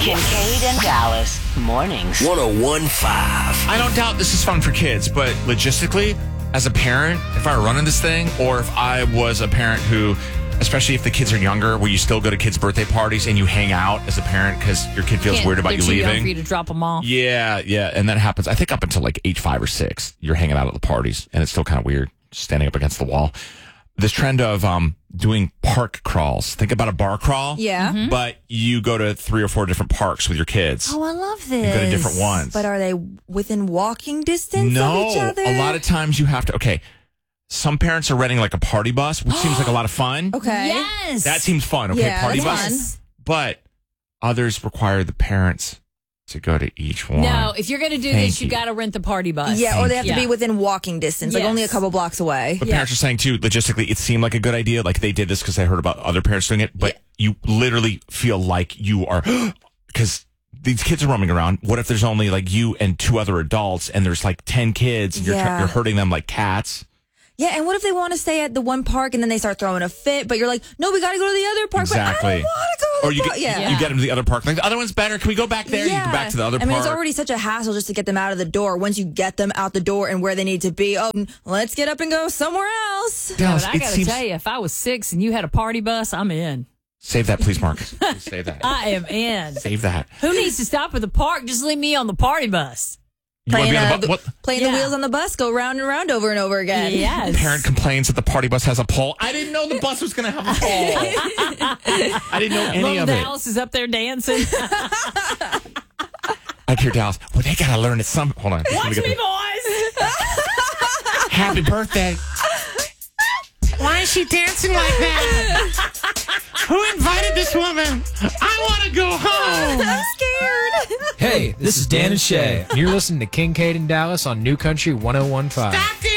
Kincaid and Dallas mornings. 101.5. I don't doubt this is fun for kids, but logistically, as a parent, if I were running this thing, or if I was a parent who, especially if the kids are younger, where you still go to kids' birthday parties and you hang out as a parent because your kid feels weird about you They're too young leaving. for you to drop them off. Yeah, and that happens. I think up until like age 5 or 6, you're hanging out at the parties, and it's still kind of weird standing up against the wall. This trend of doing park crawls. Think about a bar crawl. Yeah. But you go to 3 or 4 different parks with your kids. Oh, I love this. You go to different ones. But are they within walking distance No, of each other? a lot of times you have to. Okay, some parents are renting like a party bus, which seems like a lot of fun. Okay. Yes. That seems fun. Okay, Yeah, party that's bus. fun. But others require the parents to go to each one. No, if you're going to do Thank this, you you. got to rent the party bus. Yeah, or they have to Yeah. be within walking distance, like Yes. only a couple blocks away. But parents are saying too, logistically, it seemed like a good idea. Like they did this because they heard about other parents doing it. But you literally feel like you are, because these kids are roaming around. What if there's only like you and 2 other adults, and there's like 10 kids, and you're hurting them like cats? Yeah, and what if they want to stay at the one park and then they start throwing a fit, but you're like, no, we got to go to the other park. Exactly. But I don't want to go to Or the you park. get, you get them to the other park. Like the other one's better. Can we go back there? You go back to the other park. I mean, it's already such a hassle just to get them out of the door. Once you get them out the door and where they need to be, let's get up and go somewhere else. Dallas, But I got to tell you, if I was 6 and you had a party bus, I'm in. Save that, please, Marcus. Please save that. I am in. Save that. Who needs to stop at the park? Just leave me on the party bus. You want to be on the what? Playing the wheels on the bus, go round and round over and over again. Yes. Parent complains that the party bus has a pole. I didn't know the bus was going to have a pole. I didn't know any Little of it. Dallas is up there dancing. I hear Dallas. Well, they got to learn it some. Hold on. Watch me, boys. Happy birthday. Why is she dancing like that? Who invited this woman? I want to go home. I'm scared. Hey, this is Dan and Shay. You're listening to Kincaid and Dallas on New Country 101.5. Stop